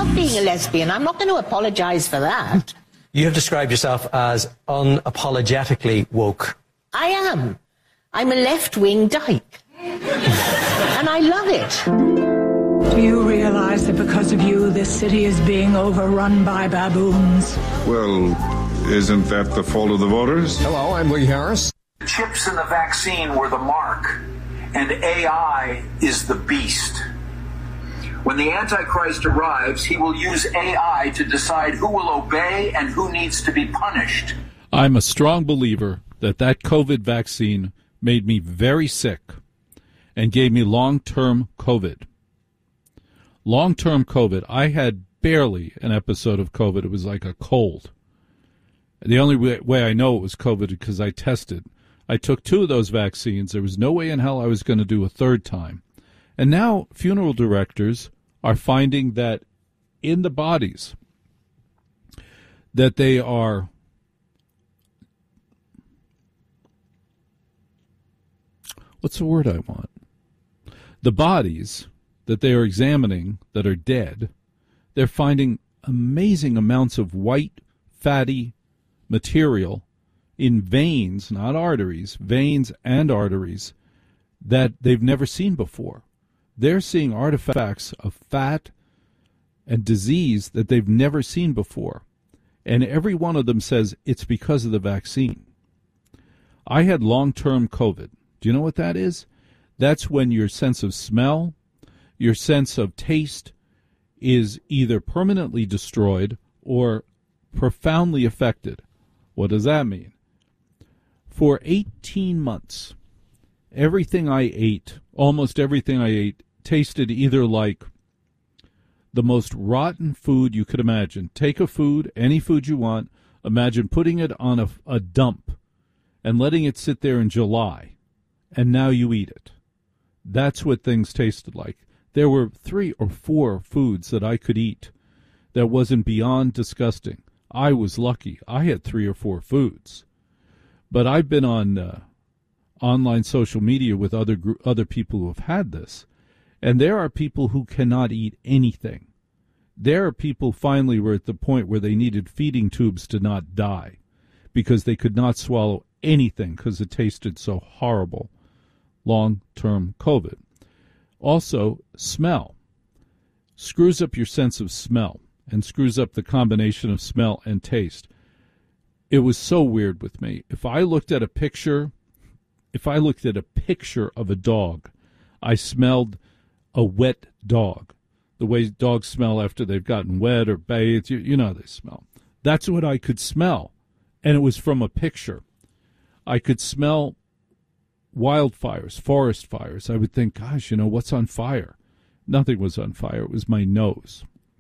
love being a lesbian. I'm not going to apologise for that. You have described yourself as unapologetically woke. I am. I'm a left-wing dyke. And I love it. Do you realize that because of you, this city is being overrun by baboons? Well, isn't that the fault of the voters? Hello, I'm Lee Harris. The chips in the vaccine were the mark, and AI is the beast. When the Antichrist arrives, he will use AI to decide who will obey and who needs to be punished. I'm a strong believer that COVID vaccine made me very sick and gave me long-term COVID. Long-term COVID. I had barely an episode of COVID. It was like a cold. The only way I know it was COVID is because I tested. I took 2 of those vaccines. There was no way in hell I was going to do a third time. And now funeral directors are finding that in the bodies that they are what's the word I want? The bodies that they are examining that are dead, they're finding amazing amounts of white, fatty material in veins, not arteries, veins and arteries that they've never seen before. They're seeing artifacts of fat and disease that they've never seen before. And every one of them says it's because of the vaccine. I had long-term COVID. Do you know what that is? That's when your sense of smell, your sense of taste is either permanently destroyed or profoundly affected. What does that mean? For 18 months, everything I ate, almost everything I ate, tasted either like the most rotten food you could imagine. Take a food, any food you want, imagine putting it on a dump and letting it sit there in July, and now you eat it. That's what things tasted like. There were 3 or 4 foods that I could eat that wasn't beyond disgusting. I was lucky. I had 3 or 4 foods. But I've been on online social media with other people who have had this, and there are people who cannot eat anything. There are people finally were at the point where they needed feeding tubes to not die because they could not swallow anything because it tasted so horrible. Long-term COVID. Also, smell. Screws up your sense of smell and screws up the combination of smell and taste. It was so weird with me. If I looked at a picture of a dog, I smelled a wet dog. The way dogs smell after they've gotten wet or bathed, you know how they smell. That's what I could smell, and it was from a picture. I could smell wildfires, forest fires. I would think, gosh, what's on fire? Nothing was on fire. It was my nose.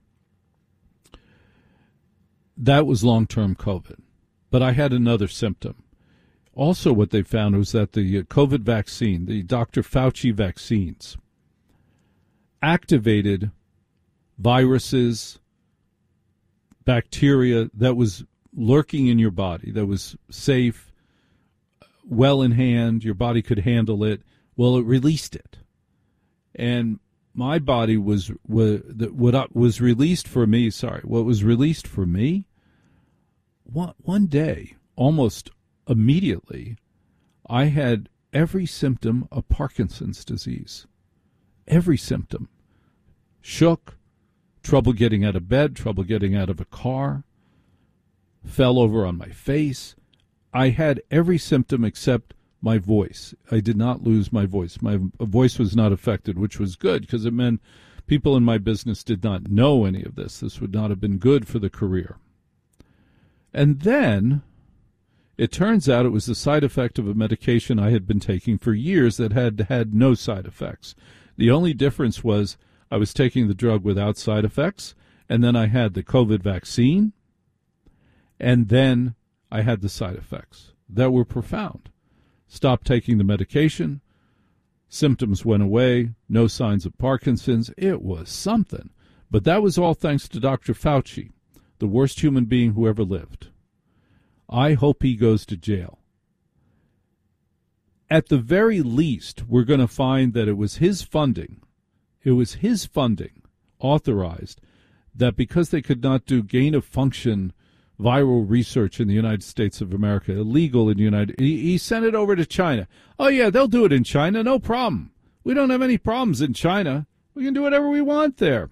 That was long-term COVID. But I had another symptom. Also, what they found was that the COVID vaccine, the Dr. Fauci vaccines, activated viruses, bacteria that was lurking in your body, that was safe, well in hand, your body could handle it. Well, it released it. And my body what was released for me, one day, almost immediately, I had every symptom of Parkinson's disease. Every symptom. Shook, trouble getting out of bed, trouble getting out of a car, fell over on my face. I had every symptom except my voice. I did not lose my voice. My voice was not affected, which was good because it meant people in my business did not know any of this. This would not have been good for the career. And then it turns out it was the side effect of a medication I had been taking for years that had no side effects. The only difference was I was taking the drug without side effects, and then I had the COVID vaccine, and then I had the side effects that were profound. Stopped taking the medication, symptoms went away, no signs of Parkinson's. It was something. But that was all thanks to Dr. Fauci, the worst human being who ever lived. I hope he goes to jail. At the very least, we're going to find that it was his funding, authorized, that because they could not do gain-of-function viral research in the United States of America, illegal in the he sent it over to China. Oh, yeah, they'll do it in China, no problem. We don't have any problems in China. We can do whatever we want there.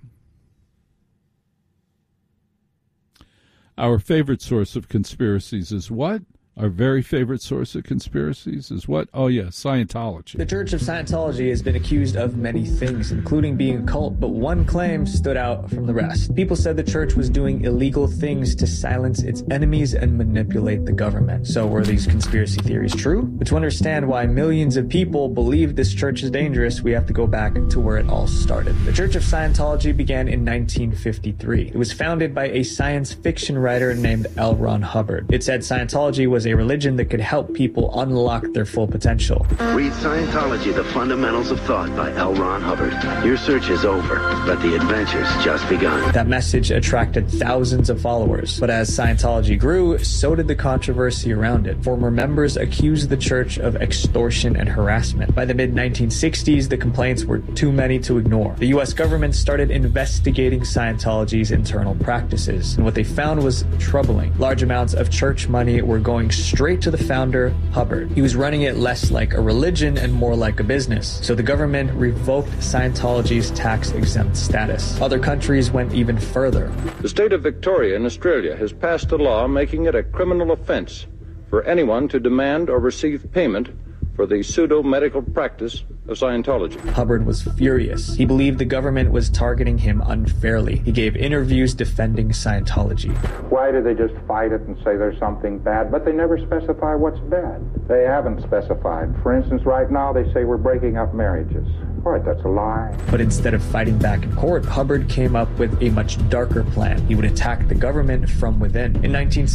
Our favorite source of conspiracies is what? Our very favorite source of conspiracies is what? Oh, yeah, Scientology. The Church of Scientology has been accused of many things, including being a cult, but one claim stood out from the rest. People said the church was doing illegal things to silence its enemies and manipulate the government. So were these conspiracy theories true? But to understand why millions of people believe this church is dangerous, we have to go back to where it all started. The Church of Scientology began in 1953. It was founded by a science fiction writer named L. Ron Hubbard. It said Scientology was a religion that could help people unlock their full potential. Read Scientology, The Fundamentals of Thought by L. Ron Hubbard. Your search is over, but the adventure's just begun. That message attracted thousands of followers, but as Scientology grew, so did the controversy around it. Former members accused the church of extortion and harassment. By the mid-1960s, the complaints were too many to ignore. The U.S. government started investigating Scientology's internal practices, and what they found was troubling. Large amounts of church money were going straight to the founder, Hubbard. He was running it less like a religion and more like a business. So the government revoked Scientology's tax-exempt status. Other countries went even further. The state of Victoria in Australia has passed a law making it a criminal offence for anyone to demand or receive payment for the pseudo-medical practice of Scientology. Hubbard was furious. He believed the government was targeting him unfairly. He gave interviews defending Scientology. Why do they just fight it and say there's something bad, but they never specify what's bad? They haven't specified. For instance, right now they say we're breaking up marriages. Right, that's a lie. But instead of fighting back in court, Hubbard came up with a much darker plan. He would attack the government from within. In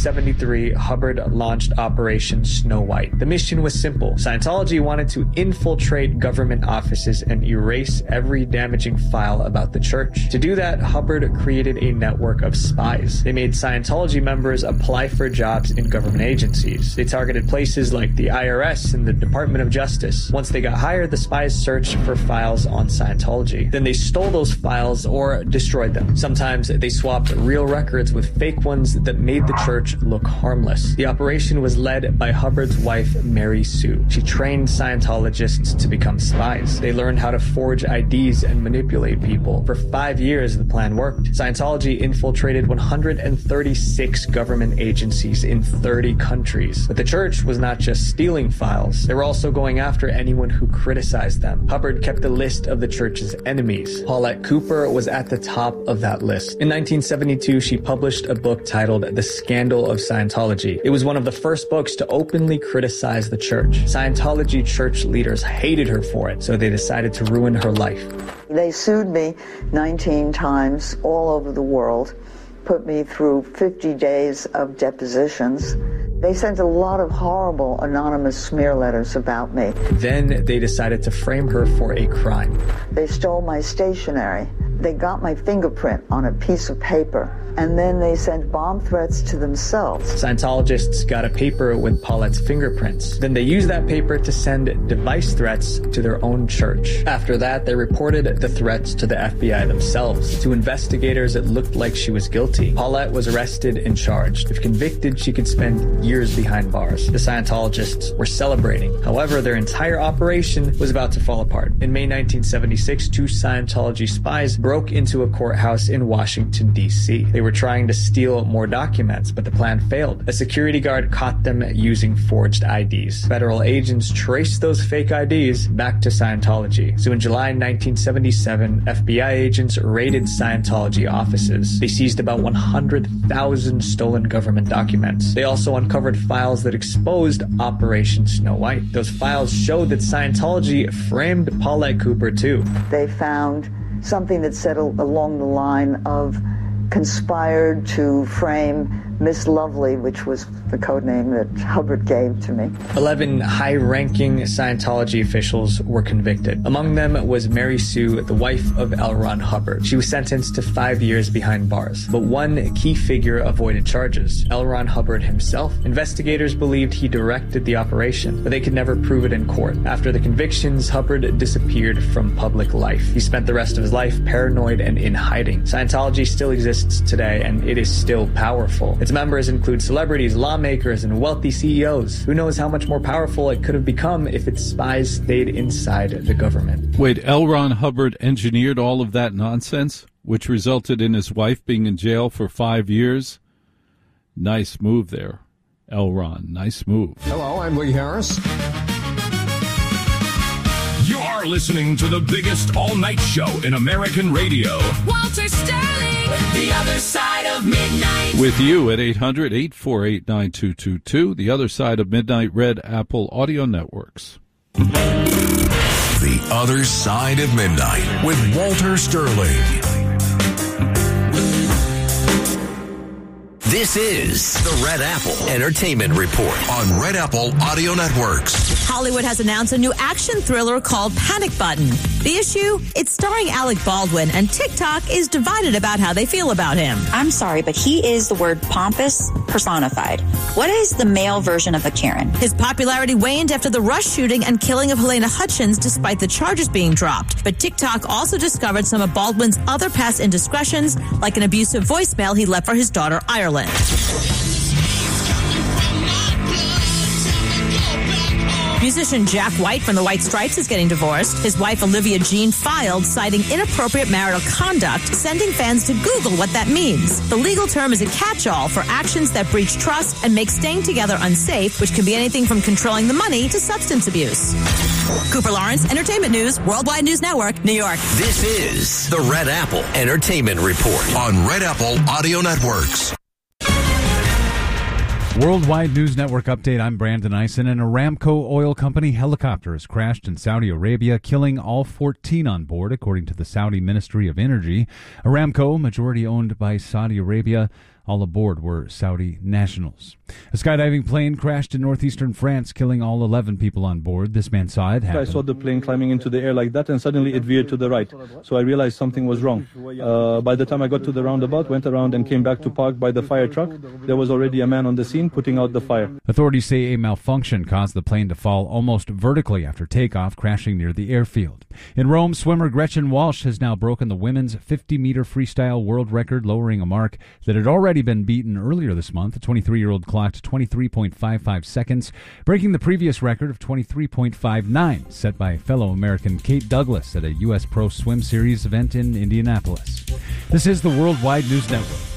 1973, Hubbard launched Operation Snow White. The mission was simple. Scientology wanted to infiltrate government offices and erase every damaging file about the church. To do that, Hubbard created a network of spies. They made Scientology members apply for jobs in government agencies. They targeted places like the IRS and the Department of Justice. Once they got hired, the spies searched for files on Scientology. Then they stole those files or destroyed them. Sometimes they swapped real records with fake ones that made the church look harmless. The operation was led by Hubbard's wife, Mary Sue. She trained Scientologists to become spies. They learned how to forge IDs and manipulate people. For 5 years, the plan worked. Scientology infiltrated 136 government agencies in 30 countries. But the church was not just stealing files. They were also going after anyone who criticized them. Hubbard kept the list of the church's enemies. Paulette Cooper was at the top of that list. In 1972, she published a book titled The Scandal of Scientology. It was one of the first books to openly criticize the church. Scientology church leaders hated her for it, so they decided to ruin her life. They sued me 19 times all over the world, put me through 50 days of depositions. They sent a lot of horrible anonymous smear letters about me. Then they decided to frame her for a crime. They stole my stationery. They got my fingerprint on a piece of paper. And then they sent bomb threats to themselves. Scientologists got a paper with Paulette's fingerprints. Then they used that paper to send device threats to their own church. After that, they reported the threats to the FBI themselves. To investigators, it looked like she was guilty. Paulette was arrested and charged. If convicted, she could spend years behind bars. The Scientologists were celebrating. However, their entire operation was about to fall apart. In May 1976, 2 Scientology spies broke into a courthouse in Washington, D.C. They were trying to steal more documents, but the plan failed. A security guard caught them using forged IDs. Federal agents traced those fake IDs back to Scientology. So in July 1977, FBI agents raided Scientology offices. They seized about 100,000 stolen government documents. They also uncovered files that exposed Operation Snow White. Those files showed that Scientology framed Paulette Cooper too. They found something that said along the line of conspired to frame Miss Lovely, which was the code name that Hubbard gave to me. 11 high-ranking Scientology officials were convicted. Among them was Mary Sue, the wife of L. Ron Hubbard. She was sentenced to 5 years behind bars. But one key figure avoided charges. L. Ron Hubbard himself. Investigators believed he directed the operation, but they could never prove it in court. After the convictions, Hubbard disappeared from public life. He spent the rest of his life paranoid and in hiding. Scientology still exists today, and it is still powerful. Its members include celebrities, lawmakers, and wealthy CEOs. Who knows how much more powerful it could have become if its spies stayed inside the government. Wait, L. Ron Hubbard engineered all of that nonsense, which resulted in his wife being in jail for 5 years? Nice move there, L. Ron. Nice move. Hello, I'm Lee Harris. You're listening to the biggest all-night show in American radio. Walter Sterling, The Other Side of Midnight. With you at 800-848-9222, The Other Side of Midnight, Red Apple Audio Networks. The Other Side of Midnight with Walter Sterling. This is the Red Apple Entertainment Report on Red Apple Audio Networks. Hollywood has announced a new action thriller called Panic Button. The issue? It's starring Alec Baldwin, and TikTok is divided about how they feel about him. I'm sorry, but he is the word pompous personified. What is the male version of a Karen? His popularity waned after the Rush shooting and killing of Helena Hutchins, despite the charges being dropped. But TikTok also discovered some of Baldwin's other past indiscretions, like an abusive voicemail he left for his daughter, Ireland. Musician Jack White from the White Stripes is getting divorced. His wife Olivia Jean filed, citing inappropriate marital conduct, sending fans to Google what that means. The legal term is a catch-all for actions that breach trust and make staying together unsafe, which can be anything from controlling the money to substance abuse. Cooper Lawrence, Entertainment News, Worldwide News Network, New York. This is the Red Apple Entertainment Report on Red Apple Audio Networks. Worldwide News Network update. I'm Brandon Eisen. An Aramco oil company helicopter has crashed in Saudi Arabia, killing all 14 on board, according to the Saudi Ministry of Energy. Aramco, majority owned by Saudi Arabia. All aboard were Saudi nationals. A skydiving plane crashed in northeastern France, killing all 11 people on board. This man saw it happen. I saw the plane climbing into the air like that, and suddenly it veered to the right. So I realized something was wrong. By the time I got to the roundabout, went around and came back to park by the fire truck, there was already a man on the scene putting out the fire. Authorities say a malfunction caused the plane to fall almost vertically after takeoff, crashing near the airfield. In Rome, swimmer Gretchen Walsh has now broken the women's 50-meter freestyle world record, lowering a mark that had already been beaten earlier this month. The 23-year-old clocked 23.55 seconds, breaking the previous record of 23.59, set by fellow American Kate Douglas at a U.S. Pro Swim Series event in Indianapolis. This is the Worldwide News Network.